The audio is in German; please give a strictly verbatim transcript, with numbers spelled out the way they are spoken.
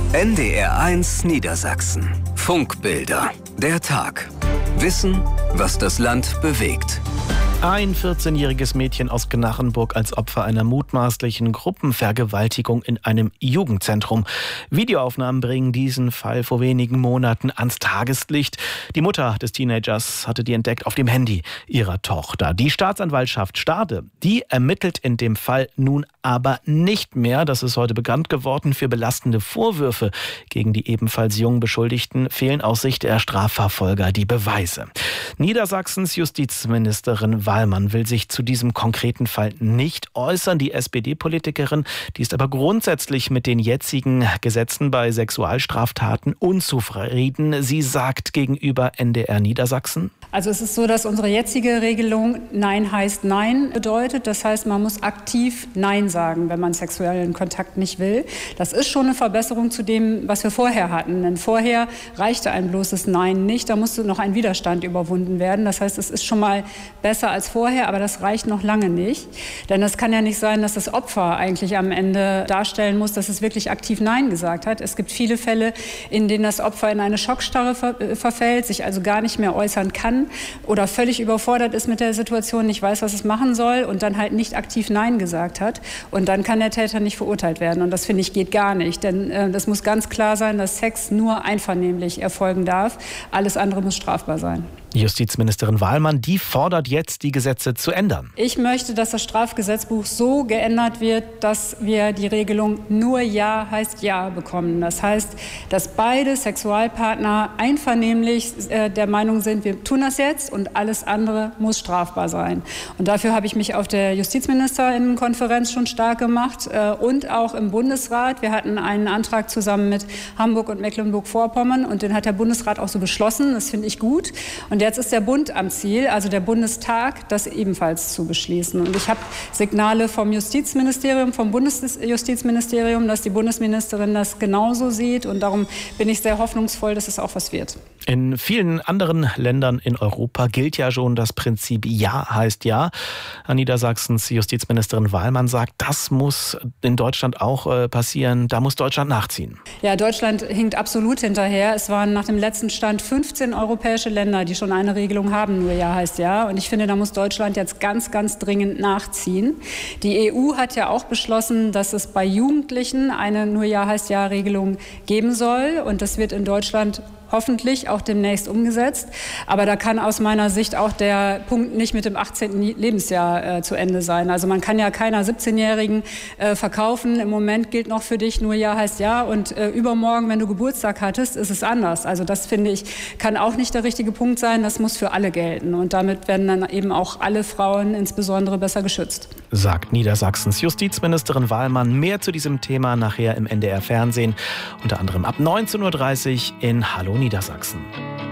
N D R eins Niedersachsen. Funkbilder. Der Tag. Wissen, was das Land bewegt. Ein vierzehnjähriges Mädchen aus Gnarrenburg als Opfer einer mutmaßlichen Gruppenvergewaltigung in einem Jugendzentrum. Videoaufnahmen bringen diesen Fall vor wenigen Monaten ans Tageslicht. Die Mutter des Teenagers hatte die entdeckt auf dem Handy ihrer Tochter. Die Staatsanwaltschaft Stade, die ermittelt in dem Fall nun aber nicht mehr. Das ist heute bekannt geworden. Für belastende Vorwürfe gegen die ebenfalls jungen Beschuldigten fehlen aus Sicht der Strafverfolger die Beweise. Niedersachsens Justizministerin Wallmann will sich zu diesem konkreten Fall nicht äußern. Die S P D-Politikerin, die ist aber grundsätzlich mit den jetzigen Gesetzen bei Sexualstraftaten unzufrieden. Sie sagt gegenüber N D R Niedersachsen: Also es ist so, dass unsere jetzige Regelung Nein heißt Nein bedeutet. Das heißt, man muss aktiv Nein sagen, wenn man sexuellen Kontakt nicht will. Das ist schon eine Verbesserung zu dem, was wir vorher hatten. Denn vorher reichte ein bloßes Nein nicht. Da musste noch ein Widerstand überwunden werden. Das heißt, es ist schon mal besser als vorher, aber das reicht noch lange nicht. Denn es kann ja nicht sein, dass das Opfer eigentlich am Ende darstellen muss, dass es wirklich aktiv Nein gesagt hat. Es gibt viele Fälle, in denen das Opfer in eine Schockstarre ver- verfällt, sich also gar nicht mehr äußern kann oder völlig überfordert ist mit der Situation, nicht weiß, was es machen soll und dann halt nicht aktiv Nein gesagt hat. Und dann kann der Täter nicht verurteilt werden. Und das, finde ich, geht gar nicht. Denn äh, das muss ganz klar sein, dass Sex nur einvernehmlich erfolgen darf. Alles andere muss strafbar sein. Justizministerin Wallmann, die fordert jetzt, die Gesetze zu ändern. Ich möchte, dass das Strafgesetzbuch so geändert wird, dass wir die Regelung nur Ja heißt Ja bekommen. Das heißt, dass beide Sexualpartner einvernehmlich äh, der Meinung sind, wir tun das jetzt und alles andere muss strafbar sein. Und dafür habe ich mich auf der Justizministerinnenkonferenz schon stark gemacht äh, und auch im Bundesrat. Wir hatten einen Antrag zusammen mit Hamburg und Mecklenburg-Vorpommern und den hat der Bundesrat auch so beschlossen. Das finde ich gut. Und Und jetzt ist der Bund am Ziel, also der Bundestag, das ebenfalls zu beschließen. Und ich habe Signale vom Justizministerium, vom Bundesjustizministerium, dass die Bundesministerin das genauso sieht. Und darum bin ich sehr hoffnungsvoll, dass es auch was wird. In vielen anderen Ländern in Europa gilt ja schon das Prinzip Ja heißt Ja. Niedersachsens Justizministerin Wallmann sagt, das muss in Deutschland auch äh, passieren. Da muss Deutschland nachziehen. Ja, Deutschland hinkt absolut hinterher. Es waren nach dem letzten Stand fünfzehn europäische Länder, die schon eine Regelung haben, nur Ja heißt Ja. Und ich finde, da muss Deutschland jetzt ganz, ganz dringend nachziehen. Die E U hat ja auch beschlossen, dass es bei Jugendlichen eine nur Ja heißt Ja-Regelung geben soll. Und das wird in Deutschland hoffentlich auch demnächst umgesetzt. Aber da kann aus meiner Sicht auch der Punkt nicht mit dem achtzehnten Lebensjahr äh, zu Ende sein. Also man kann ja keiner siebzehnjährigen äh, verkaufen. Im Moment gilt noch für dich nur Ja heißt Ja. Und äh, übermorgen, wenn du Geburtstag hattest, ist es anders. Also das, finde ich, kann auch nicht der richtige Punkt sein. Das muss für alle gelten. Und damit werden dann eben auch alle Frauen insbesondere besser geschützt. Sagt Niedersachsens Justizministerin Wallmann. Mehr zu diesem Thema nachher im N D R Fernsehen. Unter anderem ab neunzehn Uhr dreißig in Hallo Niedersachsen.